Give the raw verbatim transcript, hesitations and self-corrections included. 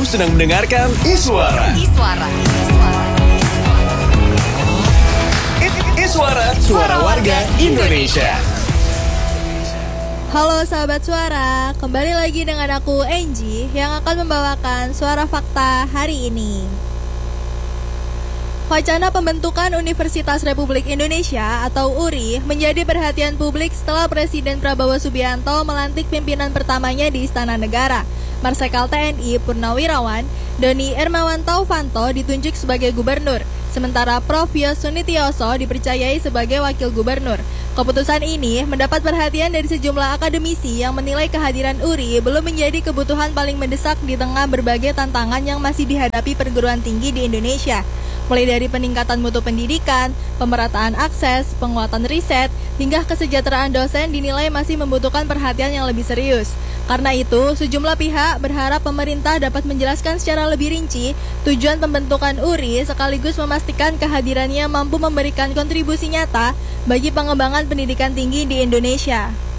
sedang mendengarkan Iswara. Iswara. Iswara, suara warga Indonesia. Halo sahabat suara, kembali lagi dengan aku Angie yang akan membawakan suara fakta hari ini. Wacana pembentukan Universitas Republik Indonesia atau U R I menjadi perhatian publik setelah Presiden Prabowo Subianto melantik pimpinan pertamanya di Istana Negara. Marsikal T N I Purnawirawan Doni Hermawan Taufanto ditunjuk sebagai gubernur, sementara Profesor Yos Sunitioso dipercayai sebagai wakil gubernur. Keputusan ini mendapat perhatian dari sejumlah akademisi yang menilai kehadiran U R I belum menjadi kebutuhan paling mendesak di tengah berbagai tantangan yang masih dihadapi perguruan tinggi di Indonesia. Mulai dari peningkatan mutu pendidikan, pemerataan akses, penguatan riset, hingga kesejahteraan dosen dinilai masih membutuhkan perhatian yang lebih serius. Karena itu, sejumlah pihak berharap pemerintah dapat menjelaskan secara lebih rinci tujuan pembentukan U R I sekaligus memastikan kehadirannya mampu memberikan kontribusi nyata bagi pengembangan pendidikan tinggi di Indonesia.